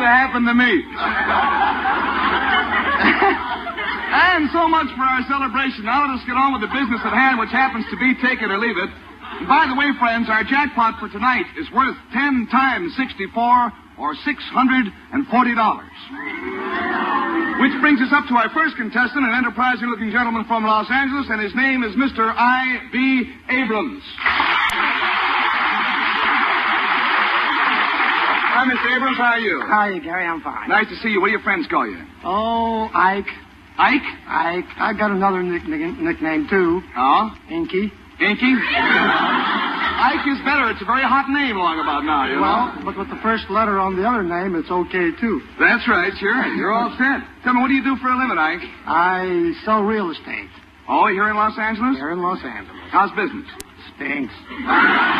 have happened to me. And so much for our celebration. Now let us get on with the business at hand, which happens to be take it or leave it. And by the way, friends, our jackpot for tonight is worth 10 times 64, or $640. Which brings us up to our first contestant, an enterprising-looking gentleman from Los Angeles, and his name is Mr. I.B. Abrams. Hi, Mr. Abrams. How are you? Hi, Gary. I'm fine. Nice to see you. What do your friends call you? Oh, Ike. Ike? Ike. I got another nickname, too. Oh? Inky. Inky? Ike is better. It's a very hot name along about now, you know. Well, but with the first letter on the other name, it's okay, too. That's right, sure. You're all set. Tell me, what do you do for a living, Ike? I sell real estate. Oh, here in Los Angeles? Here in Los Angeles. How's business? Stinks.